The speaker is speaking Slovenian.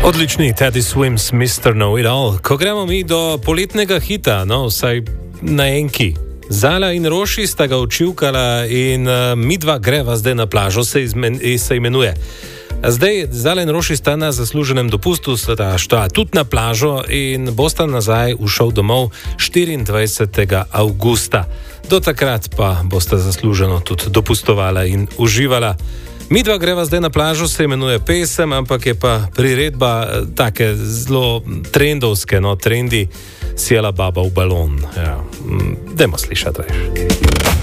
Odlični Teddy Swims, Mr. Know-It-All. Ko gremo mi do poletnega hita, no, vsaj na enki. Zala in Roši sta ga učivkala in midva greva zdaj na plažo, se imenuje. Zdaj, Zala in Roši sta na zasluženem dopustu, sta šla tudi na plažo in bosta nazaj ušel domov 24. avgusta. Do takrat pa bosta zasluženo tudi dopustovala in uživala. Midva greva zdaj na plažo, se imenuje pesem, ampak je pa priredba take zelo trendovske, no, trendi Sjela baba v balon. Ja. Dajmo slišati več.